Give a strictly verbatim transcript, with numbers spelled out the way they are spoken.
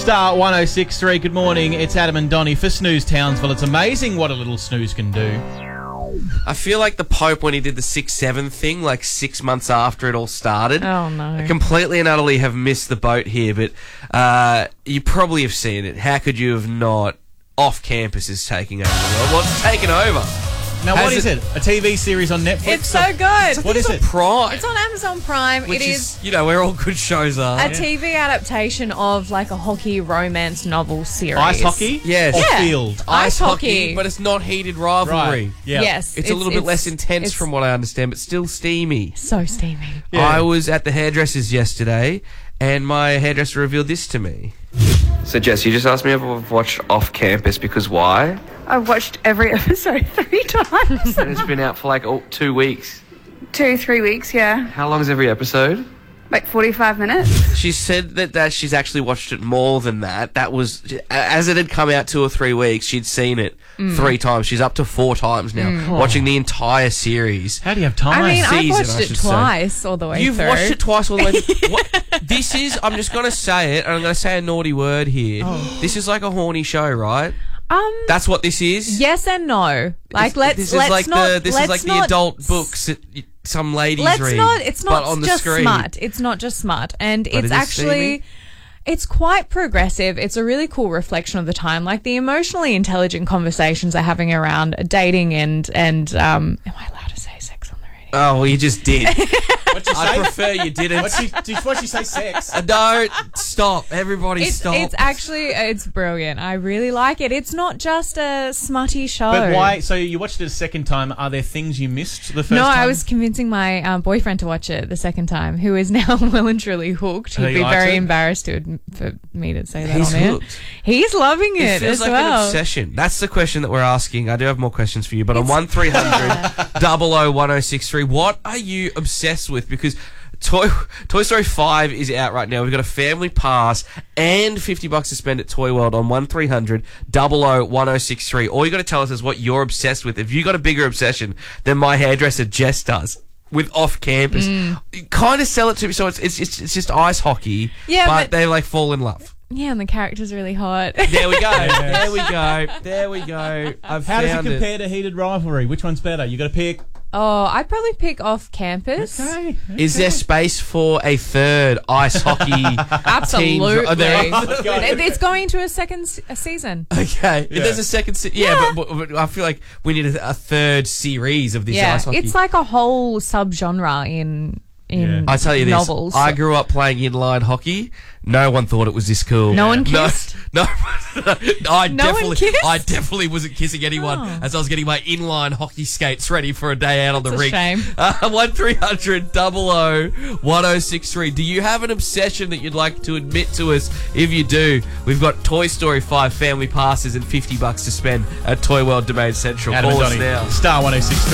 Star one oh six point three, good morning. It's Adam and Donnie for Snooze Townsville. It's amazing what a little snooze can do. I feel like the Pope when he did the six seven thing, like six months after it all started. Oh, no. I completely and utterly have missed the boat here, but uh, you probably have seen it. How could you have not? Off Campus is taking over the world. Well, it's taken over. Now, Has what is it? it? A T V series on Netflix? It's so good. What is it? Prime. It's on Amazon Prime. Which it is, is you know, where all good shows are. a T V adaptation of like a hockey romance novel series. Ice hockey? Yes. Or Yeah. field? Ice hockey. but it's not heated rivalry. Right. Yeah. Yes. It's, a little bit less intense it's from what I understand, but still steamy. So steamy. Yeah. I was at the hairdresser's yesterday, and my hairdresser revealed this to me. So, Jess, you just asked me if I've watched Off Campus because why? I've watched every episode three times. And it's been out for like oh, two weeks. Two, three weeks, yeah. How long is every episode? Like forty-five minutes. She said that, that she's actually watched it more than that. That was, as it had come out two or three weeks, she'd seen it Mm. three times. She's up to four times now, Mm. watching the entire series. How do you have time? I mean, I've season, watched I it should say. twice all the way You've through. watched it twice all the way through. What? This is, I'm just going to say it, and I'm going to say a naughty word here. Oh. This is like a horny show, right? Um, That's what this is? yes and no. Like, This- let's this let's is like not. the, This let's is like the not adult books that y- some ladies Let's read. not. It's but not on the just screen. smut. It's not just smut, and But it's it is actually. steamy? It's quite progressive. It's a really cool reflection of the time. Like the emotionally intelligent conversations they're having around dating and and um. Am I allowed to say sex on the radio? Oh, well, you just did. What'd you I say? prefer you didn't. What'd she, did, what'd she say? Sex? Uh, no, stop. Everybody It's, stop. it's actually it's brilliant. I really like it. It's not just a smutty show. But why? So you watched it a second time. Are there things you missed the first No, time? I was convincing my um, boyfriend to watch it the second time, who is now well and truly hooked. He'd He be likes very it? embarrassed to adm- for me to say that He's on air. hooked. He's loving it, It feels as like well. an obsession. That's the question that we're asking. I do have more questions for you, but on one three hundred double oh one oh six three, what are you obsessed with? Because Toy Toy Story five is out right now. We've got a family pass and fifty bucks to spend at Toy World on one three hundred double oh one oh six three. All you got to tell us is what you're obsessed with. If you got a bigger obsession than my hairdresser Jess does with Off Campus, kind of sell it to me. So it's it's it's, it's just ice hockey, Yeah, but, but- they like fall in love. Yeah, and the character's really hot. There we go. There we go. There we go. I've How does it found compare to Heated Rivalry? Which one's better? You got to pick. Oh, I'd probably pick Off Campus. Okay. Is there space for a third ice hockey Absolutely. team? Are there- It- it's going to a second s- a season. Okay. Yeah. There's a second. Se- yeah, Yeah. But, but, but I feel like we need a, a third series of this Yeah, ice hockey. it's like a whole subgenre in in Yeah. I tell you this. novels. I grew up playing inline hockey. No one thought it was this cool. No one No, kissed? no, I No one definitely, kissed? I definitely wasn't kissing anyone Oh. as I was getting my inline hockey skates ready for a day out on the That's a rink. shame. Uh, one three hundred double oh one oh six three. Do you have an obsession that you'd like to admit to us? If you do, we've got Toy Story five family passes and fifty bucks to spend at Toy World Domain Central. Adam Call and us Donnie. now. Star one oh six point three.